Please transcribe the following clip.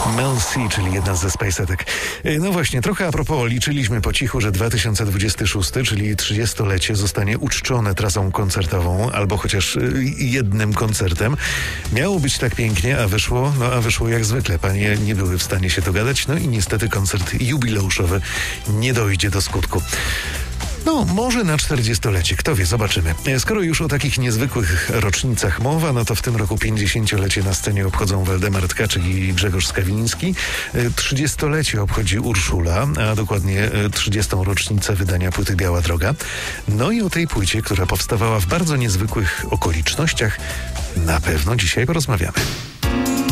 Mel C, czyli jedna ze Spacetek. No właśnie, trochę a propos, liczyliśmy po cichu, że 2026, czyli 30-lecie, zostanie uczczone trasą koncertową, albo chociaż jednym koncertem. Miało być tak pięknie, a wyszło jak zwykle. Panie nie były w stanie się dogadać, no i niestety koncert jubileuszowy nie dojdzie do skutku. No, może na 40-lecie, kto wie, zobaczymy. Skoro już o takich niezwykłych rocznicach mowa, no to w tym roku 50-lecie na scenie obchodzą Waldemar Tkaczyk i Grzegorz Skawiński. 30-lecie obchodzi Urszula, a dokładnie 30. rocznicę wydania płyty Biała Droga. No i o tej płycie, która powstawała w bardzo niezwykłych okolicznościach, na pewno dzisiaj porozmawiamy.